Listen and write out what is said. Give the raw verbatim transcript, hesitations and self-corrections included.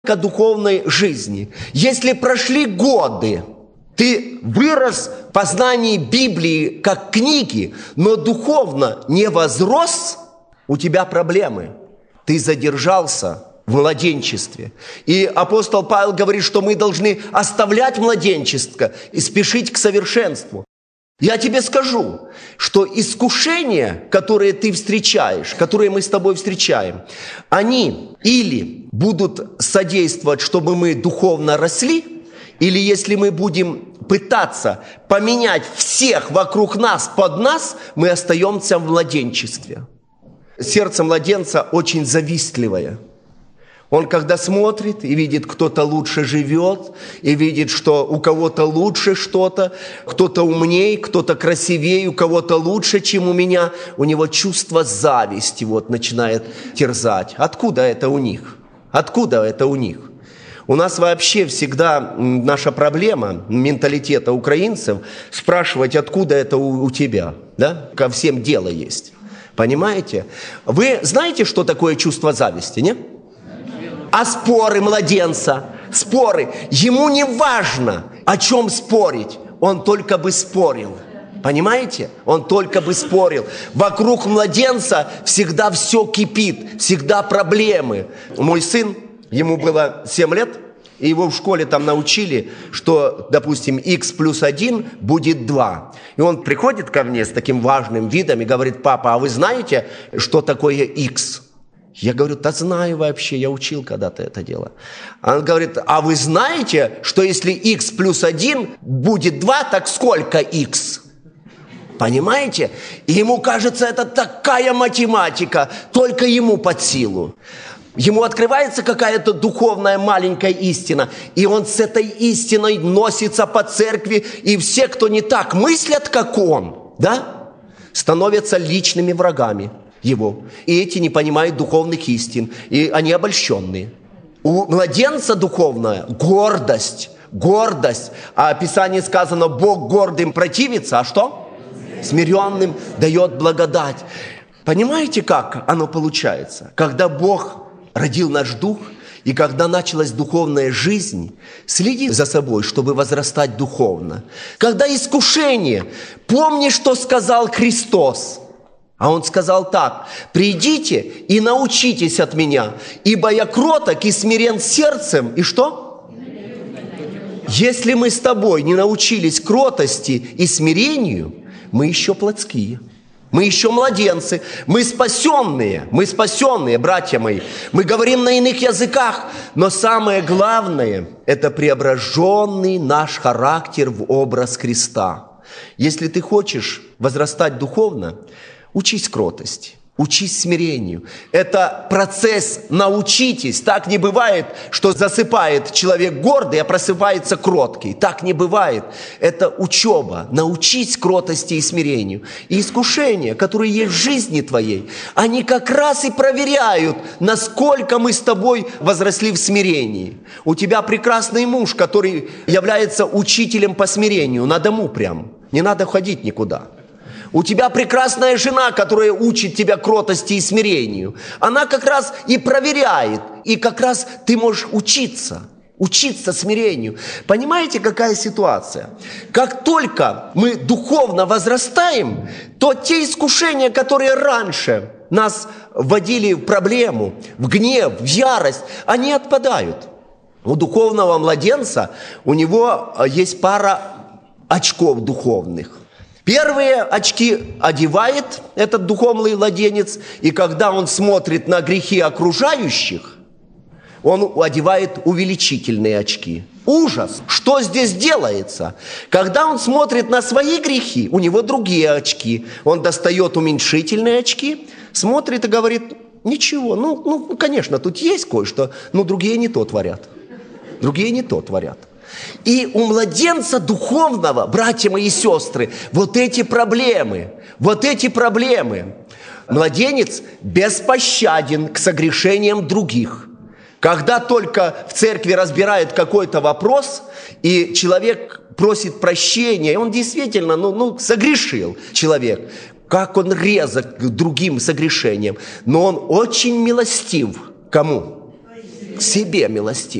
духовной жизни. Если прошли годы, ты вырос в познании Библии как книги, но духовно не возрос, у тебя проблемы. Ты задержался в младенчестве. И апостол Павел говорит, что мы должны оставлять младенчество и спешить к совершенству. Я тебе скажу, что искушения, которые ты встречаешь, которые мы с тобой встречаем, они или будут содействовать, чтобы мы духовно росли, или если мы будем пытаться поменять всех вокруг нас под нас, мы остаемся в младенчестве. Сердце младенца очень завистливое. Он когда смотрит и видит, кто-то лучше живет, и видит, что у кого-то лучше что-то, кто-то умнее, кто-то красивее, у кого-то лучше, чем у меня, у него чувство зависти вот начинает терзать. Откуда это у них? Откуда это у них? У нас вообще всегда наша проблема менталитета украинцев спрашивать, откуда это у, у тебя, да? Ко всем дело есть. Понимаете? Вы знаете, что такое чувство зависти, нет? А споры младенца, споры, ему не важно, о чем спорить, он только бы спорил. Понимаете? Он только бы спорил. Вокруг младенца всегда все кипит, всегда проблемы. Мой сын, ему было семь лет, и его в школе там научили, что, допустим, х плюс один будет два. И он приходит ко мне с таким важным видом и говорит: папа, а вы знаете, что такое х? Я говорю: да знаю вообще, я учил когда-то это дело. Он говорит: а вы знаете, что если х плюс один будет два, так сколько х? Понимаете? И ему кажется, это такая математика, только ему под силу. Ему открывается какая-то духовная маленькая истина, и он с этой истиной носится по церкви, и все, кто не так мыслят, как он, да, становятся личными врагами его. И эти не понимают духовных истин, и они обольщенные. У младенца духовная гордость, гордость. А в Писании сказано: Бог гордым противится, а что? Смиренным дает благодать. Понимаете, как оно получается? Когда Бог родил наш дух, и когда началась духовная жизнь, следи за собой, чтобы возрастать духовно. Когда искушение, помни, что сказал Христос. А Он сказал так: придите и научитесь от меня, ибо я кроток и смирен сердцем. И что? Если мы с тобой не научились кротости и смирению, мы еще плотские. Мы еще младенцы, мы спасенные, мы спасенные, братья мои. Мы говорим на иных языках, но самое главное – это преображенный наш характер в образ Христа. Если ты хочешь возрастать духовно, учись кротости. Учись смирению. Это процесс «научитесь». Так не бывает, что засыпает человек гордый, а просыпается кроткий. Так не бывает. Это учеба. Научись кротости и смирению. И искушения, которые есть в жизни твоей, они как раз и проверяют, насколько мы с тобой возросли в смирении. У тебя прекрасный муж, который является учителем по смирению. На дому прям. Не надо ходить никуда. У тебя прекрасная жена, которая учит тебя кротости и смирению. Она как раз и проверяет, и как раз ты можешь учиться, учиться смирению. Понимаете, какая ситуация? Как только мы духовно возрастаем, то те искушения, которые раньше нас вводили в проблему, в гнев, в ярость, они отпадают. У духовного младенца, у него есть пара очков духовных. Первые очки одевает этот духовный младенец, и когда он смотрит на грехи окружающих, он одевает увеличительные очки. Ужас! Что здесь делается? Когда он смотрит на свои грехи, у него другие очки. Он достает уменьшительные очки, смотрит и говорит: ничего, ну, ну конечно, тут есть кое-что, но другие не то творят. Другие не то творят. И у младенца духовного, братья мои и сестры, вот эти проблемы, вот эти проблемы. Младенец беспощаден к согрешениям других. Когда только в церкви разбирают какой-то вопрос, и человек просит прощения, и он действительно, ну, ну, согрешил человек, как он резок к другим согрешениям, но он очень милостив. Кому? к себе милостив.